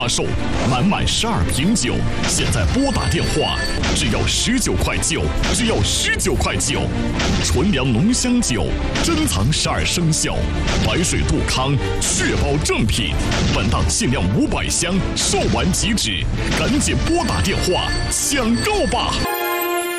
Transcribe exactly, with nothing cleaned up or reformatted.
发售，满满十二瓶酒，现在拨打电话只要十九块九，只要十九块九。纯粮浓香酒，珍藏十二生肖，白水杜康，确保正品。本档限量五百箱，售完即止，赶紧拨打电话抢购吧！